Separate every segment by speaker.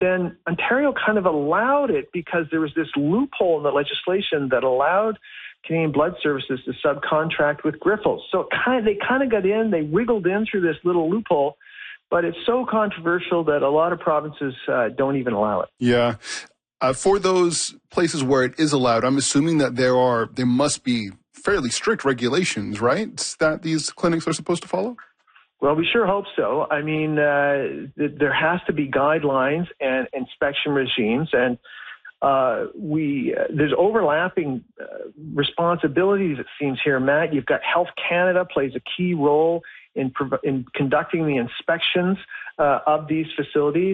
Speaker 1: then Ontario kind of allowed it because there was this loophole in the legislation that allowed Canadian Blood Services to subcontract with Grifols. So they kind of got in, they wiggled in through this little loophole, but it's so controversial that a lot of provinces don't even allow it.
Speaker 2: Yeah. For those places where it is allowed, I'm assuming that there must be fairly strict regulations, right, that these clinics are supposed to follow?
Speaker 1: Well, we sure hope so. I mean, there has to be guidelines and inspection regimes, and there's overlapping responsibilities, it seems here, Matt. You've got Health Canada plays a key role in conducting the inspections of these facilities,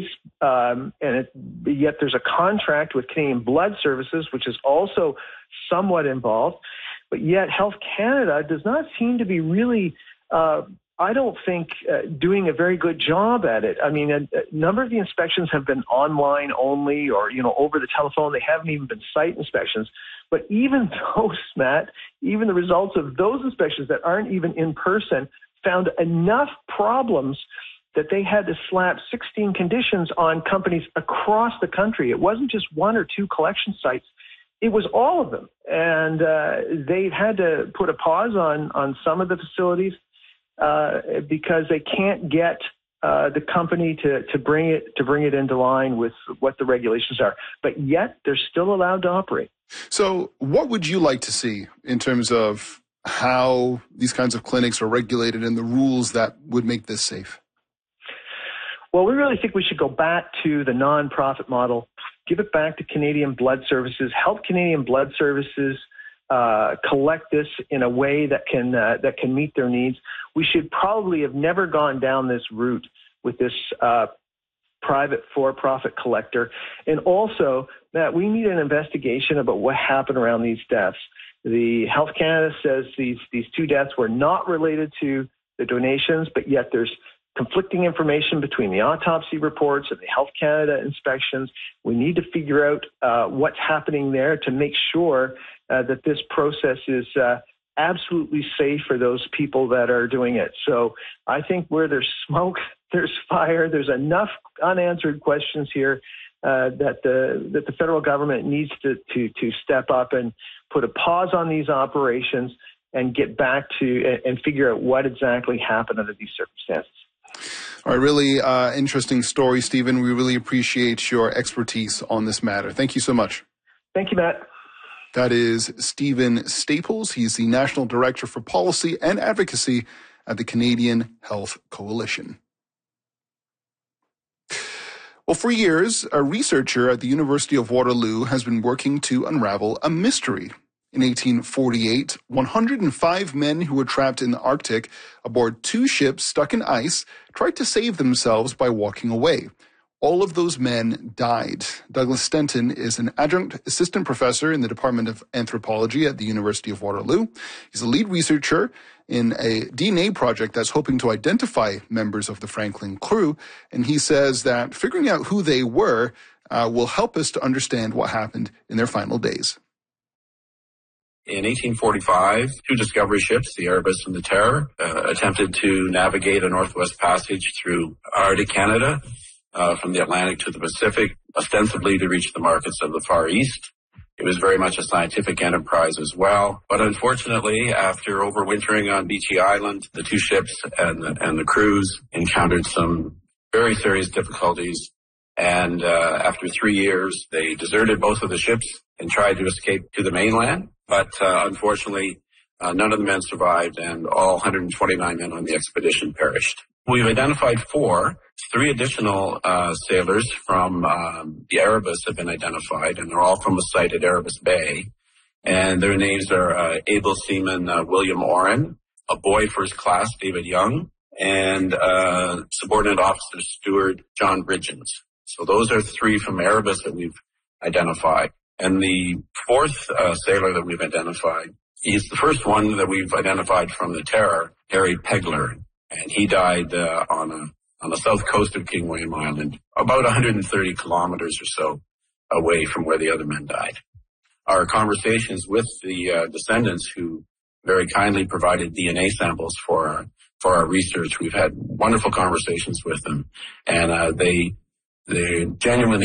Speaker 1: yet there's a contract with Canadian Blood Services, which is also somewhat involved. But yet Health Canada does not seem to be really I don't think doing a very good job at it. I mean, a number of the inspections have been online only or, over the telephone. They haven't even been site inspections. But even those, Matt, even the results of those inspections that aren't even in person found enough problems that they had to slap 16 conditions on companies across the country. It wasn't just one or two collection sites. It was all of them. And they've had to put a pause on some of the facilities because they can't get the company to bring it into line with what the regulations are. But yet they're still allowed to operate.
Speaker 2: So what would you like to see in terms of how these kinds of clinics are regulated and the rules that would make this safe?
Speaker 1: Well, we really think we should go back to the nonprofit model, give it back to Canadian Blood Services, help Canadian Blood Services collect this in a way that can meet their needs. We should probably have never gone down this route with this private for-profit collector. And also that we need an investigation about what happened around these deaths. The Health Canada says these two deaths were not related to the donations, but yet there's conflicting information between the autopsy reports and the Health Canada inspections. We need to figure out what's happening there to make sure that this process is absolutely safe for those people that are doing it. So I think where there's smoke, there's fire. There's enough unanswered questions here that the federal government needs to step up and put a pause on these operations and get back to and figure out what exactly happened under these circumstances.
Speaker 2: All right, really interesting story, Stephen. We really appreciate your expertise on this matter. Thank you so much.
Speaker 1: Thank you, Matt.
Speaker 2: That is Stephen Staples. He's the National Director for Policy and Advocacy at the Canadian Health Coalition. Well, for years, a researcher at the University of Waterloo has been working to unravel a mystery. In 1848, 105 men who were trapped in the Arctic aboard two ships stuck in ice tried to save themselves by walking away. All of those men died. Douglas Stenton is an adjunct assistant professor in the Department of Anthropology at the University of Waterloo. He's a lead researcher in a DNA project that's hoping to identify members of the Franklin crew. And he says that figuring out who they were will help us to understand what happened in their final days.
Speaker 3: In 1845, two discovery ships, the Erebus and the Terror, attempted to navigate a northwest passage through Arctic Canada from the Atlantic to the Pacific, ostensibly to reach the markets of the Far East. It was very much a scientific enterprise as well. But unfortunately, after overwintering on Beechey Island, the two ships and the crews encountered some very serious difficulties. And after 3 years, they deserted both of the ships and tried to escape to the mainland. But unfortunately, none of the men survived, and all 129 men on the expedition perished. We've identified 3 additional sailors from the Erebus have been identified, and they're all from a site at Erebus Bay. And their names are able seaman William Oren, a boy first class David Young, and subordinate officer steward John Bridgens. So those are 3 from Erebus that we've identified. And the 4th sailor that we've identified, he's the first one that we've identified from the Terror, Harry Pegler. And he died on the south coast of King William Island, about 130 kilometers or so away from where the other men died. Our conversations with the descendants, who very kindly provided DNA samples for our research, we've had wonderful conversations with them, and they genuinely